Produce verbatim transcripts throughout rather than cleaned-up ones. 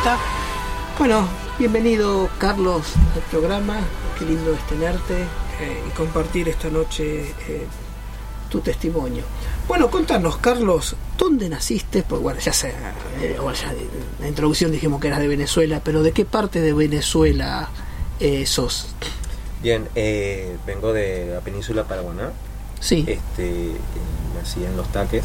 está. Bueno, bienvenido Carlos al programa, qué lindo es tenerte eh, y compartir esta noche eh, tu testimonio. Bueno, contanos, Carlos, ¿dónde naciste? Pues bueno, ya sé, eh, bueno, ya en la introducción dijimos que eras de Venezuela, pero ¿de qué parte de Venezuela eh, sos? Bien, eh, vengo de la península paraguaná. Sí. Este, nací en Los Taques.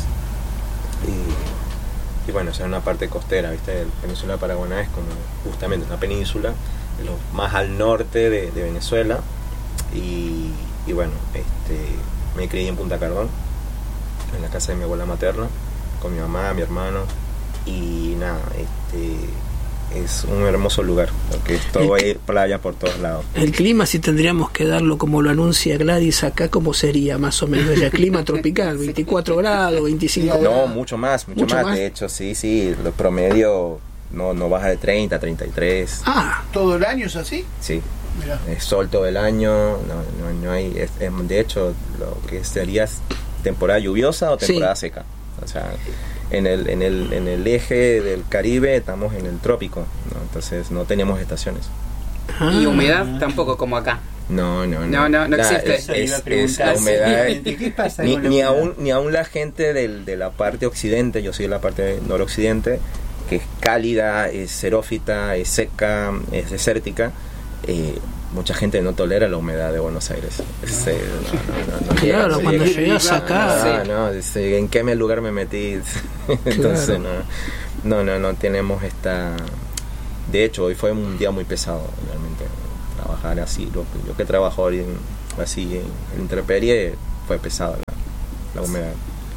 Y, y bueno, o sea, una parte costera, ¿viste? La península paraguaná es como justamente una península, lo más al norte de, de Venezuela. Y, y bueno, este, me crié en Punta Cardón, en la casa de mi abuela materna, con mi mamá, mi hermano. Y nada, este... es un hermoso lugar, porque todo hay playa por todos lados. El clima, si tendríamos que darlo como lo anuncia Gladys acá, ¿cómo sería más o menos? El clima tropical, veinticuatro grados, veinticinco grados. No, mucho más, mucho, mucho más. más. De hecho, sí, sí, los promedios no, no baja de treinta, treinta y tres. Ah, ¿todo el año es así? Sí. Mirá. Es sol todo el año, no, no, no hay, es, es, de hecho, lo que sería temporada lluviosa o temporada sí. seca. O sea, en el, en el, en el eje del Caribe estamos en el trópico, ¿no? Entonces no tenemos estaciones. ah. Y humedad tampoco como acá. No, no, no. No, no, no La- existe. Es, es- es la humedad. ¿Qué pasa Ni, con la ni, humedad? aún, ni aún la gente del, de la parte occidente, yo soy de la parte noroccidente, que es cálida, es xerófita, es seca, es desértica. Eh, mucha gente no tolera la humedad de Buenos Aires. Es, eh, no, no, no, no Claro, llega, cuando llega. llegas acá. Ah, no, es, eh, ¿en qué me lugar me metí? Entonces, no, no, no, no tenemos esta... De hecho, hoy fue un día muy pesado, realmente. Trabajar así, lo, yo que trabajo en, así en, en intemperie, fue pesado la, la humedad.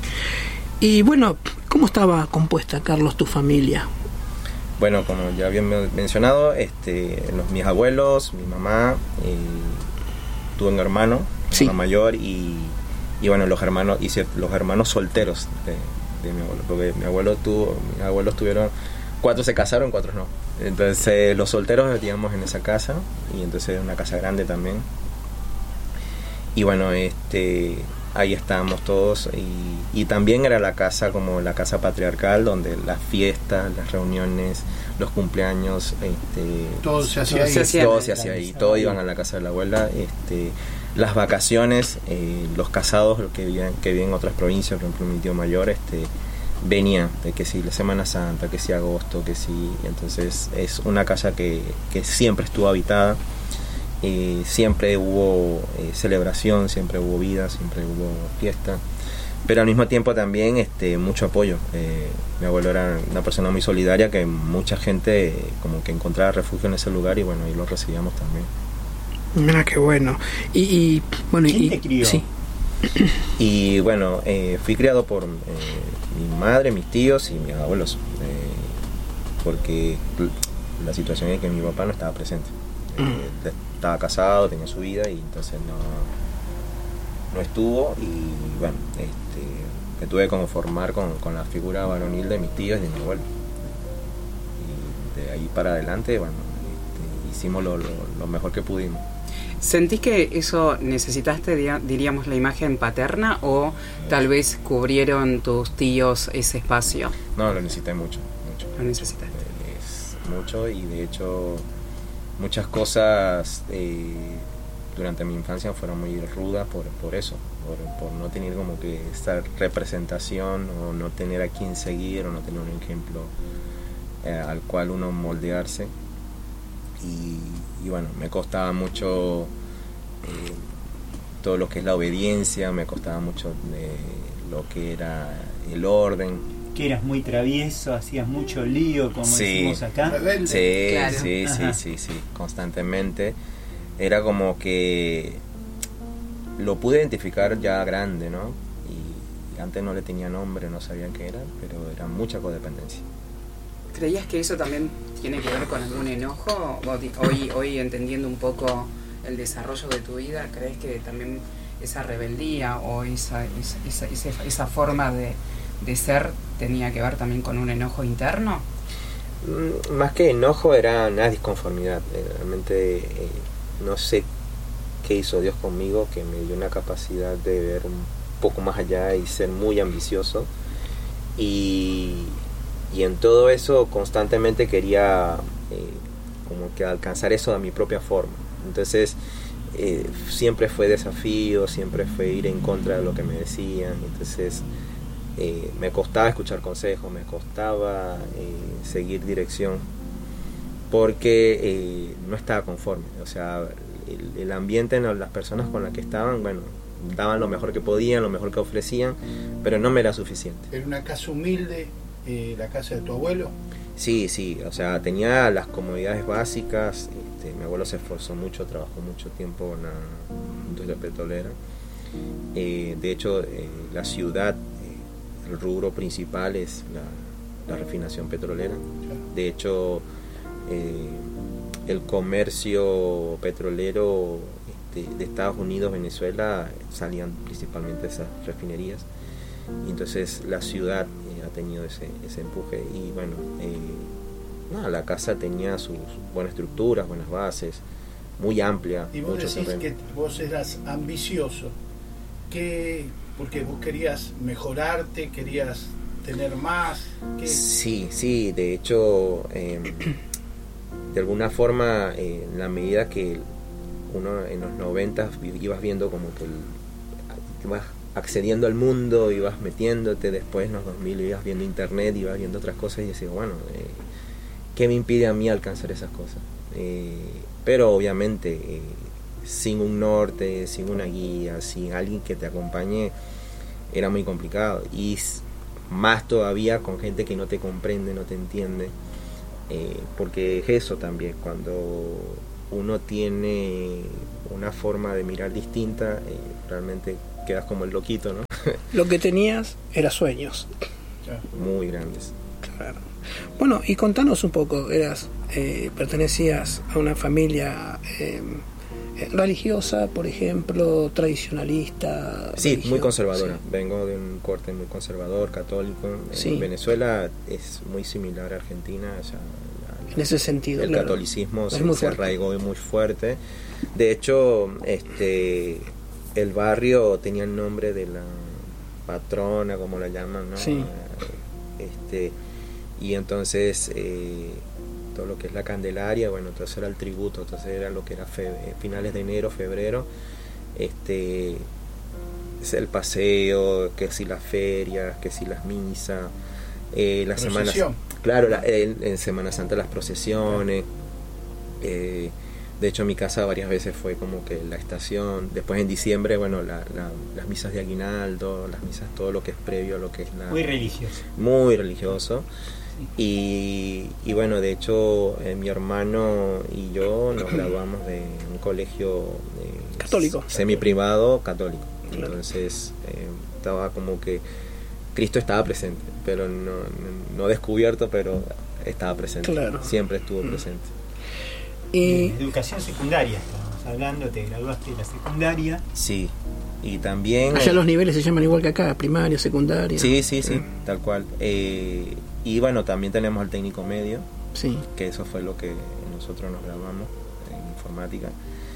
Y bueno, ¿cómo estaba compuesta, Carlos, tu familia? Bueno, como ya había mencionado, este, los, mis abuelos, mi mamá, eh, tuve un hermano, Sí. hermano mayor, y, y bueno, los hermanos, hice los hermanos solteros de, de mi abuelo, porque mi abuelo tuvo, mis abuelos tuvieron, cuatro se casaron, cuatro no. Entonces eh, los solteros vivíamos en esa casa, y entonces era una casa grande también. Y bueno, este, ahí estábamos todos, y, y también era la casa como la casa patriarcal, donde las fiestas, las reuniones, los cumpleaños, este, Todo se hacía ahí. se hacía. todo se hacía ahí, todos iban a la casa de la abuela. Este, las vacaciones, eh, los casados que vivían, que vivían en otras provincias, por ejemplo mi tío mayor, este, venía de que si la Semana Santa, que si agosto, que si, entonces es una casa que, que siempre estuvo habitada. Eh, siempre hubo eh, celebración, siempre hubo vida, siempre hubo fiesta, pero al mismo tiempo también este, mucho apoyo. Eh, mi abuelo era una persona muy solidaria, que mucha gente eh, como que encontraba refugio en ese lugar, y bueno, ahí lo recibíamos también. Mira qué bueno. Y, y bueno, ¿Quién y, te crió? Sí. Y bueno, eh, fui criado por eh, mi madre, mis tíos y mis abuelos, eh, porque la situación es que mi papá no estaba presente. Eh, estaba casado, tenía su vida, y entonces no, no estuvo, y bueno, este, me tuve que conformar con, con la figura varonil de mis tíos y de mi abuelo, y de ahí para adelante, bueno, este, hicimos lo, lo, lo mejor que pudimos. ¿Sentís que eso necesitaste, diríamos, la imagen paterna, o tal vez cubrieron tus tíos ese espacio? No, lo necesité mucho, mucho. Lo necesitaste. Es mucho, y de hecho muchas cosas eh, durante mi infancia fueron muy rudas por, por eso, por, por no tener como que esta representación, o no tener a quien seguir, o no tener un ejemplo eh, al cual uno moldearse. Y, y bueno, me costaba mucho eh, todo lo que es la obediencia, me costaba mucho eh, lo que era el orden. Que eras muy travieso, hacías mucho lío, como Sí. decimos acá. Rebelde. Sí, Claro. sí, Ajá. sí, sí, sí, constantemente. Era como que lo pude identificar ya grande, ¿no? Y antes no le tenía nombre, no sabían qué era, pero era mucha codependencia. ¿Creías que eso también tiene que ver con algún enojo? Hoy, hoy entendiendo un poco el desarrollo de tu vida, ¿crees que también esa rebeldía o esa, esa, esa, esa forma de, de ser tenía que ver también con un enojo interno? Mm, Más que enojo, era una disconformidad. Eh, Realmente eh, no sé qué hizo Dios conmigo, que me dio una capacidad de ver un poco más allá y ser muy ambicioso. Y y en todo eso constantemente quería eh, como que alcanzar eso a mi propia forma. Entonces eh, siempre fue desafío, siempre fue ir en contra de lo que me decían. Entonces eh, me costaba escuchar consejos, me costaba eh, seguir dirección, porque eh, no estaba conforme. O sea, el, el ambiente, las personas con las que estaban, bueno, daban lo mejor que podían, lo mejor que ofrecían, pero no me era suficiente. Era una casa humilde, eh, la casa de tu abuelo. Sí, sí, o sea, tenía las comodidades básicas. Este, mi abuelo se esforzó mucho, trabajó mucho tiempo en la industria petrolera. Eh, de hecho, eh, la ciudad, eh, el rubro principal es la, la refinación petrolera. De hecho, eh, el comercio petrolero este, de Estados Unidos, Venezuela, salían principalmente de esas refinerías. Y entonces la ciudad eh, ha tenido ese, ese empuje. Y bueno, eh, no, la casa tenía sus buenas estructuras, buenas bases, muy amplia. Y vos mucho decís terreno. que vos eras ambicioso, que porque vos querías mejorarte, querías tener más. ¿Qué? Sí, sí, de hecho, eh, de alguna forma, eh, en la medida que uno en los noventas ibas viendo como que el, ibas accediendo al mundo, ibas metiéndote, después en los dos mil ibas viendo internet, ibas viendo otras cosas y decías, bueno, eh, ¿qué me impide a mí alcanzar esas cosas? Eh, pero obviamente, eh, sin un norte, sin una guía, sin alguien que te acompañe, era muy complicado. Y más todavía con gente que no te comprende, no te entiende, eh, porque es eso también, cuando uno tiene una forma de mirar distinta, eh, realmente quedas como el loquito, ¿no? Lo que tenías era sueños. Muy grandes. Claro. Bueno, y contanos un poco, eras eh, pertenecías a una familia eh, religiosa, por ejemplo, tradicionalista. Sí, religiosa, muy conservadora. sí. Vengo de un corte muy conservador, católico. Sí. En Venezuela es muy similar a Argentina. O sea, la, En ese sentido, el claro. catolicismo Es se, muy se fuerte. arraigó muy fuerte. De hecho, este, el barrio tenía el nombre de la patrona, como la llaman, ¿no? Sí. Este, y entonces eh, todo lo que es la Candelaria, bueno, entonces era el tributo, entonces era lo que era fe, finales de enero, febrero, este, es el paseo, que si las ferias, que si las misas, eh, las semanas, claro, la, en, en Semana Santa las procesiones. Eh, de hecho, mi casa varias veces fue como que la estación. Después en diciembre, bueno, la, la, las misas de aguinaldo, las misas, todo lo que es previo a lo que es la... Muy religioso. Muy religioso. Y, y bueno, de hecho, eh, mi hermano y yo nos graduamos de un colegio eh, católico, semi-privado católico. Claro. Entonces, eh, estaba como que Cristo estaba presente, pero no, no, no descubierto, pero estaba presente. Claro. Siempre estuvo presente. Y Educación secundaria, estábamos hablando, te graduaste de la secundaria. Sí, y también... allá los niveles se llaman igual que acá, primaria, secundaria. Sí, sí, sí, tal cual. Eh, y bueno, también tenemos el técnico medio, Sí. que eso fue lo que nosotros nos graduamos en informática.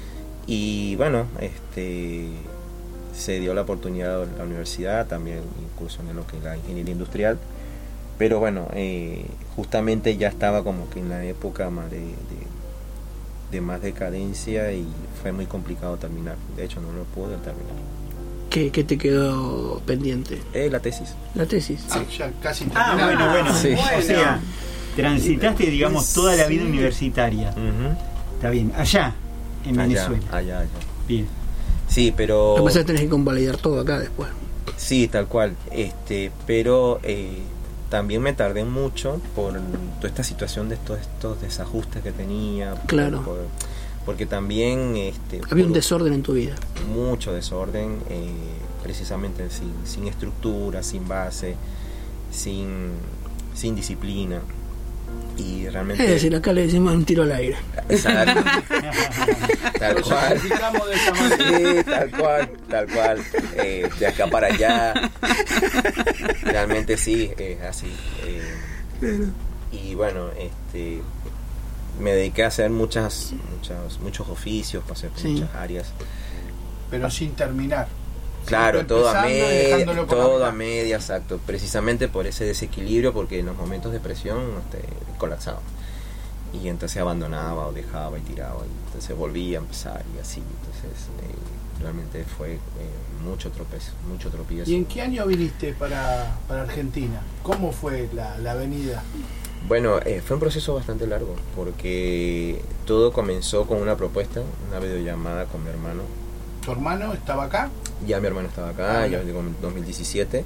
Y bueno, este se dio la oportunidad en la universidad, también incursioné en lo que es la ingeniería industrial. Pero bueno, eh, justamente ya estaba como que en la época más de, de, de más decadencia y fue muy complicado terminar. De hecho, no lo pude terminar. ¿Qué, qué te quedó pendiente? Eh, la tesis. La tesis. Ah, ya casi Ah, terminado. bueno, bueno. Sí. O sea, transitaste, digamos, toda la vida universitaria. Uh-huh. Está bien. Allá, en Allá, Venezuela. allá, allá. Bien. Sí, pero... Lo que pasa es que tenés que convalidar todo acá después. Sí, tal cual. Este, pero eh, también me tardé mucho por toda esta situación de todos estos desajustes que tenía. por- Claro. por- porque también este, Había un por desorden en tu vida. mucho desorden, eh, precisamente sin, sin estructura, sin base, sin, sin disciplina. Y realmente... Es decir, acá le decimos un tiro al aire. Exacto. Tal Lo cual. simplificamos de esa manera. Sí, tal cual, tal cual. Eh, de acá para allá. Realmente sí, es así. Eh, y bueno, este, me dediqué a hacer muchas, muchas, muchos oficios, pasé por Sí. muchas áreas. Pero sin terminar. Claro, todo a Empezando y media, dejándolo por la todo mitad. a media, exacto. Precisamente por ese desequilibrio, porque en los momentos de presión este, colapsaba. Y entonces abandonaba o dejaba y tiraba. Y entonces volvía a empezar y así. Entonces eh, realmente fue eh, mucho tropezo, mucho tropiezo. ¿Y en qué año viniste para, para Argentina? ¿Cómo fue la, la venida? Bueno, eh, fue un proceso bastante largo, porque todo comenzó con una propuesta, una videollamada con mi hermano. ¿Tu hermano estaba acá? Ya mi hermano estaba acá, ya llegó en dos mil diecisiete.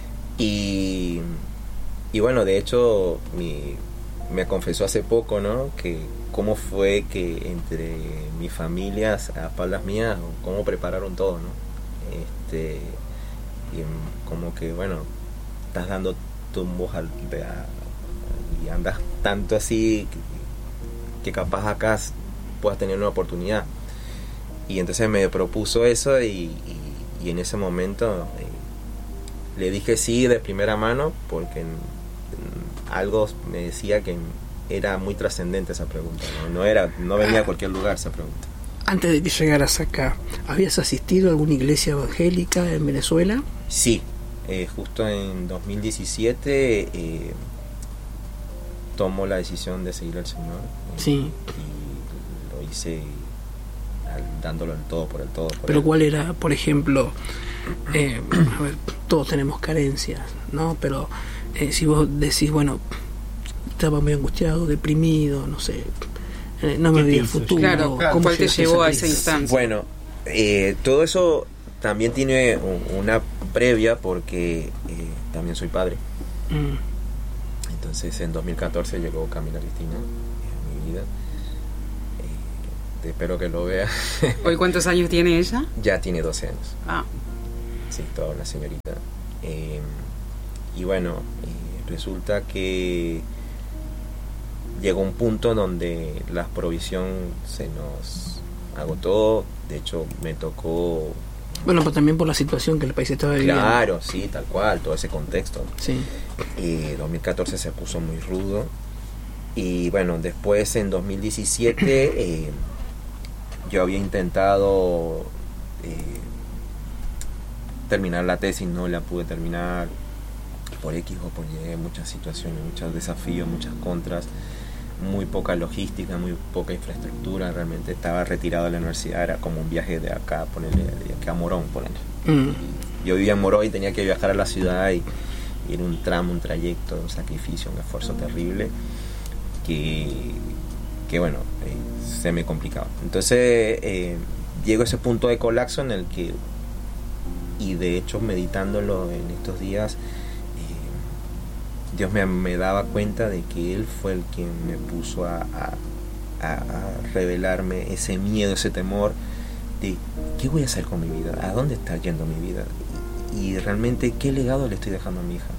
Y, y bueno, de hecho, mi, me confesó hace poco, ¿no? Que cómo fue que entre mi familia, a espaldas mías, cómo prepararon todo, ¿no? Este, y como que, bueno, estás dando tumbos al, de, a, y andas tanto así que, que capaz acá puedas tener una oportunidad. Y entonces me propuso eso y, y, y en ese momento eh, le dije sí de primera mano, porque en, en algo me decía que era muy trascendente esa pregunta, ¿no? No era, no venía a cualquier lugar esa pregunta. Antes de que llegaras acá, ¿habías asistido a alguna iglesia evangélica en Venezuela? Sí, eh, justo en dos mil diecisiete eh, tomo la decisión de seguir al Señor. Eh, Sí. Y lo hice dándolo el todo por el todo por Pero él. ¿cuál era, por ejemplo, eh, a ver, todos tenemos carencias, ¿no? Pero eh, si vos decís, bueno, estaba muy angustiado, deprimido, no sé, eh, no me ¿Qué te veía hizo? futuro. Claro, ¿cómo ¿cuál te llegaste llevó a esa esa crisis? instancia? Bueno, eh, todo eso también tiene un- una previa, porque eh, también soy padre. Mm. Entonces en dos mil catorce llegó Camila Cristina a mi vida. Eh, espero que lo vea. ¿Hoy cuántos años tiene ella? Ya tiene doce años. Ah, Sí, toda una señorita. Eh, y bueno, eh, resulta que llegó un punto donde la provisión se nos agotó. De hecho, me tocó... Bueno, pero también por la situación que el país estaba viviendo. Claro, sí, tal cual, todo ese contexto. Sí. Eh, dos mil catorce se puso muy rudo. Y bueno, después en dos mil diecisiete eh, yo había intentado eh, terminar la tesis, no la pude terminar por X o por Y, muchas situaciones, muchos desafíos, muchas contras, muy poca logística, muy poca infraestructura. Realmente estaba retirado de la universidad, era como un viaje de acá, ponerle, de acá a Morón, ponerle. Mm. Yo vivía en Morón y tenía que viajar a la ciudad, y, y era un tramo, un trayecto, un sacrificio, un esfuerzo terrible que, que bueno, eh, se me complicaba. Entonces eh, llego a ese punto de colapso en el que, y de hecho meditándolo en estos días, eh, Dios me, me daba cuenta de que Él fue el quien me puso a, a, a, a revelarme ese miedo, ese temor de ¿qué voy a hacer con mi vida? ¿A dónde está yendo mi vida? Y, y realmente ¿qué legado le estoy dejando a mi hija?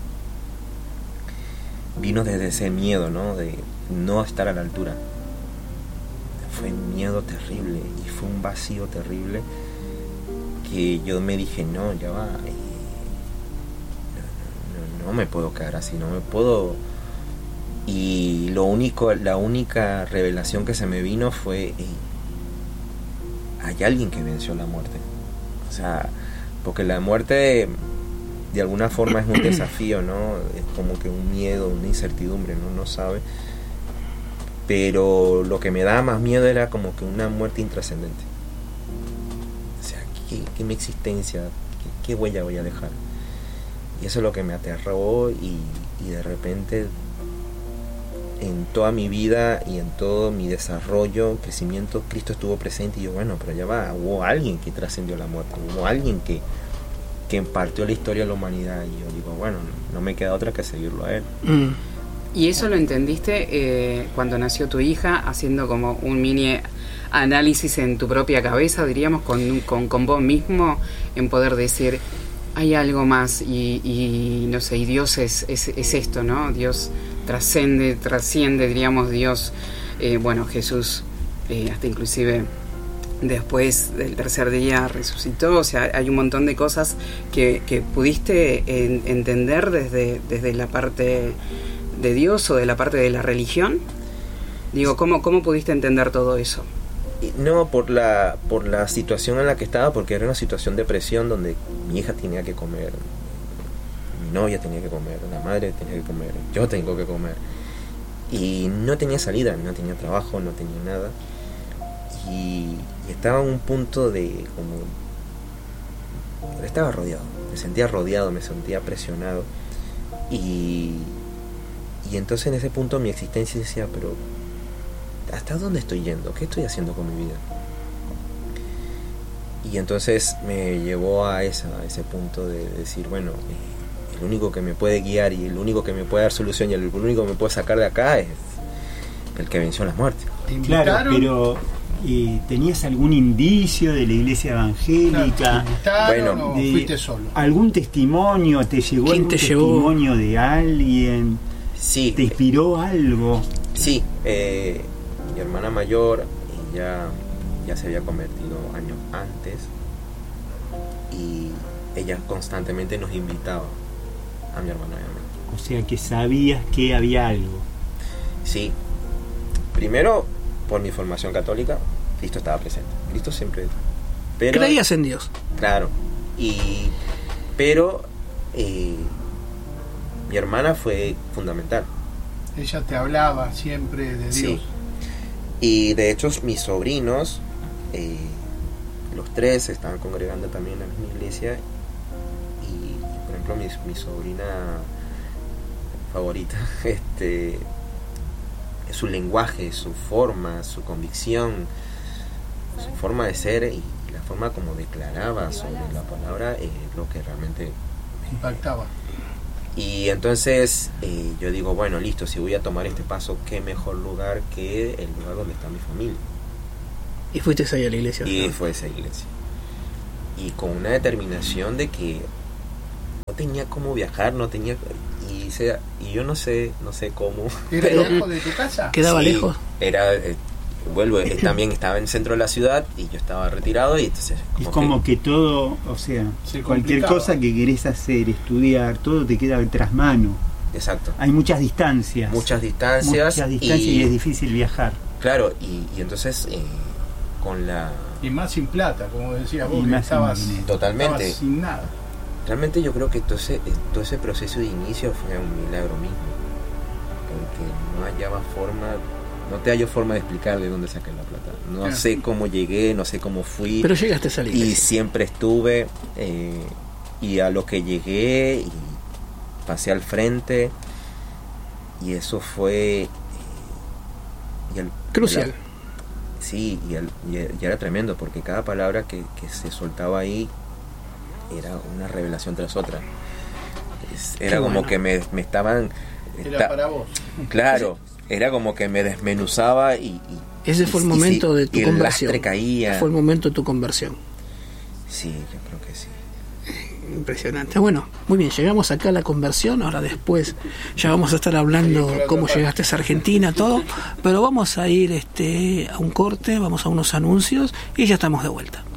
Vino desde ese miedo, ¿no? De no estar a la altura. Fue un miedo terrible y fue un vacío terrible que yo me dije, no, ya va, eh, no, no, no me puedo quedar así, no me puedo. Y lo único, la única revelación que se me vino fue, eh, hay alguien que venció la muerte. O sea, porque la muerte de alguna forma es un desafío, ¿no? Es como que un miedo, una incertidumbre, ¿no? No sabe. Pero lo que me daba más miedo era como que una muerte intrascendente. O sea, ¿qué, qué mi existencia? ¿Qué, qué huella voy a dejar? Y eso es lo que me aterró, y, y de repente en toda mi vida y en todo mi desarrollo, crecimiento, Cristo estuvo presente. Y yo, bueno, pero ya va, hubo alguien que trascendió la muerte, hubo alguien que, que impartió la historia de la humanidad. Y yo digo, bueno, no, no me queda otra que seguirlo a Él. Mm. ¿y eso lo entendiste eh, cuando nació tu hija, haciendo como un mini análisis en tu propia cabeza, diríamos, con, con, con vos mismo, en poder decir, hay algo más y, y no sé, y Dios es, es, es esto, ¿no? Dios trascende, trasciende, diríamos, Dios, eh, bueno, Jesús, eh, hasta inclusive después del tercer día resucitó. O sea, hay un montón de cosas que, que pudiste en, entender desde, desde la parte de Dios o de la parte de la religión. Digo, ¿cómo, cómo pudiste entender todo eso? No, por la por la situación en la que estaba, porque era una situación de presión donde mi hija tenía que comer, mi novia tenía que comer, la madre tenía que comer, yo tengo que comer. Y no tenía salida, no tenía trabajo, no tenía nada. Y, y estaba en un punto de como... Estaba rodeado, me sentía rodeado, me sentía presionado. Y, y entonces en ese punto mi existencia decía, pero ¿hasta dónde estoy yendo? ¿Qué estoy haciendo con mi vida? Y entonces me llevó a, esa, a ese punto de decir, bueno, eh, el único que me puede guiar y el único que me puede dar solución y el único que me puede sacar de acá es el que venció la muerte. Claro, pero ¿y tenías algún indicio de la iglesia evangélica? Claro, bueno, ¿o fuiste solo? ¿Algún testimonio? ¿Te llegó ¿Quién algún te llevó? testimonio de alguien? Sí. ¿Te inspiró algo? Sí, eh, mi hermana mayor ya, ya se había convertido años antes y ella constantemente nos invitaba a mi hermana y a mí. O sea que sabías que había algo. Sí, primero por mi formación católica, Cristo estaba presente. Cristo siempre... Pero, Creías en Dios. Claro, y pero eh, mi hermana fue fundamental. Ella te hablaba siempre de Dios. Sí. Y de hecho mis sobrinos, eh, los tres se estaban congregando también en la misma iglesia y, y por ejemplo mi, mi sobrina favorita, este, su lenguaje, su forma, su convicción, su forma de ser y la forma como declaraba sobre la palabra es eh, lo que realmente impactaba. Y entonces eh, yo digo, bueno, listo, si voy a tomar este paso, qué mejor lugar que el lugar donde está mi familia. Y fuiste ahí a la iglesia. Y ¿no? fue esa iglesia. Y con una determinación de que no tenía cómo viajar, no tenía... Y, sea, y yo no sé, no sé cómo... ¿Era Pero- lejos de tu casa? ¿Quedaba Sí, lejos? Era... Eh, vuelvo, eh, también estaba en el centro de la ciudad y yo estaba retirado y entonces... Es como que, que todo, o sea, Se cualquier complicaba. cosa que querés hacer, estudiar, todo te queda tras mano. Exacto. Hay muchas distancias. Muchas distancias. Muchas distancias y, y es difícil viajar. Claro, y, y entonces eh, con la... Y más sin plata, como decías Y vos, que más sin estabas, dinero. Totalmente. estabas sin nada. Realmente yo creo que todo ese, todo ese proceso de inicio fue un milagro mismo, porque no hallaba forma, no te hallo forma de explicar de dónde saqué la plata. No Claro. sé cómo llegué, no sé cómo fui, Pero llegaste a la iglesia. y siempre estuve, eh, y a lo que llegué, y pasé al frente, y eso fue... eh, y el- Crucial. la- sí, y, el- y, y era tremendo, porque cada palabra que, que se soltaba ahí era una revelación tras otra. Es- era Qué como bueno. que me, me estaban... Era esta- para vos. claro, era como que me desmenuzaba y... y Ese fue el y- y momento sí, de tu y el conversión. lastre caía. Fue el momento de tu conversión. Sí, yo creo que sí. Impresionante. Bueno, muy bien, llegamos acá a la conversión. Ahora después ya vamos a estar hablando Sí, cómo claro. llegaste a Argentina, todo. Pero vamos a ir este, a un corte, vamos a unos anuncios y ya estamos de vuelta.